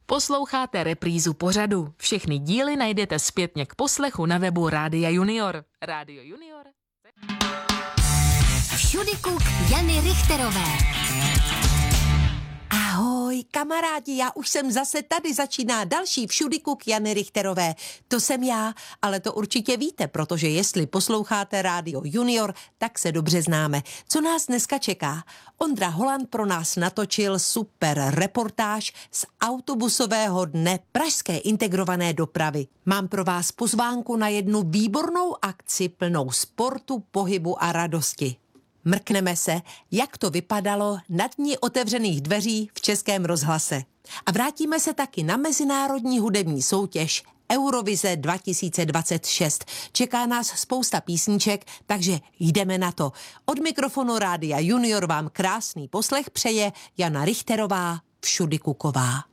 Posloucháte reprízu pořadu. Všechny díly najdete zpětně k poslechu na webu Rádia Junior. Rádio Junior. Všudykud Jany Richterové. Ahoj, kamarádi, já už jsem zase tady, začíná další Všudykuk Jany Richterové. To jsem já, ale to určitě víte, protože jestli posloucháte Rádio Junior, tak se dobře známe. Co nás dneska čeká? Ondra Holand pro nás natočil super reportáž z autobusového dne pražské integrované dopravy. Mám pro vás pozvánku na jednu výbornou akci plnou sportu, pohybu a radosti. Mrkneme se, jak to vypadalo na dni otevřených dveří v Českém rozhlase. A vrátíme se taky na mezinárodní hudební soutěž Eurovize 2026. Čeká nás spousta písniček, takže jdeme na to. Od mikrofonu Rádia Junior vám krásný poslech přeje Jana Richterová, Všudykuková.